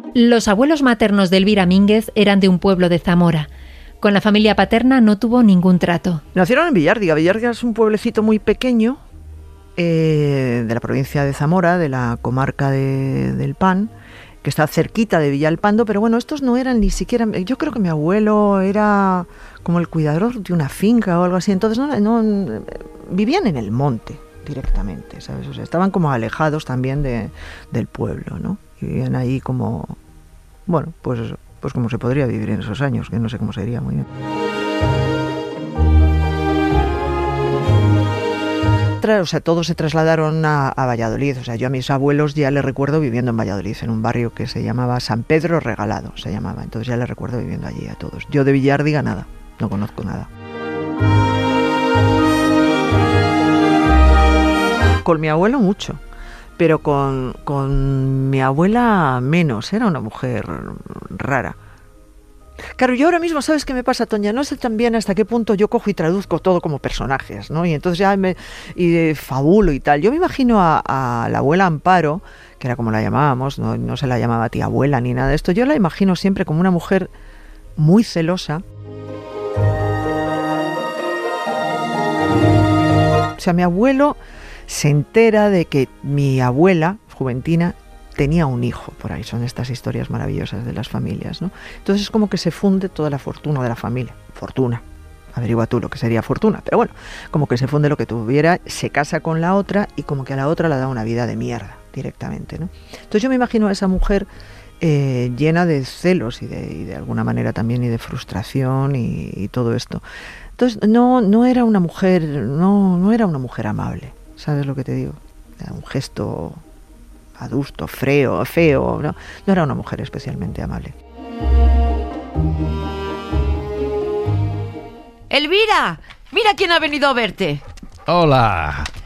Los abuelos maternos de Elvira Mínguez eran de un pueblo de Zamora. Con la familia paterna no tuvo ningún trato. Nacieron en Villardiga. Villardiga es un pueblecito muy pequeño de la provincia de Zamora, de la comarca del Pan, que está cerquita de Villalpando, pero bueno, estos no eran ni siquiera... Yo creo que mi abuelo era como el cuidador de una finca o algo así, entonces no vivían en el monte directamente, ¿sabes? O sea, estaban como alejados también del pueblo, ¿no? Y vivían ahí como... Bueno, pues como se podría vivir en esos años, que no sé cómo sería muy bien. O sea, todos se trasladaron a Valladolid. O sea, yo a mis abuelos ya les recuerdo viviendo en Valladolid, en un barrio que se llamaba San Pedro Regalado, se llamaba. Entonces ya les recuerdo viviendo allí a todos. Yo de Villardiga nada, no conozco nada. Con mi abuelo mucho, pero con mi abuela menos. Era una mujer rara. Claro, yo ahora mismo, ¿sabes qué me pasa, Toña? No sé también hasta qué punto yo cojo y traduzco todo como personajes, ¿no? Y entonces ya fabulo y tal. Yo me imagino a la abuela Amparo, que era como la llamábamos, no se la llamaba tía abuela ni nada de esto. Yo la imagino siempre como una mujer muy celosa. O sea, mi abuelo se entera de que mi abuela, Juventina, tenía un hijo por ahí. Son estas historias maravillosas de las familias, ¿no? Entonces es como que se funde toda la fortuna de la familia. Fortuna. Averigua tú lo que sería fortuna. Pero bueno, como que se funde lo que tuviera, se casa con la otra y como que a la otra le da una vida de mierda directamente, ¿no? Entonces yo me imagino a esa mujer llena de celos y de alguna manera también y de frustración y todo esto. Entonces no era una mujer, no era una mujer amable. ¿Sabes lo que te digo? Era un gesto adusto, feo, no era una mujer especialmente amable. ¡Elvira! ¡Mira quién ha venido a verte! Hola.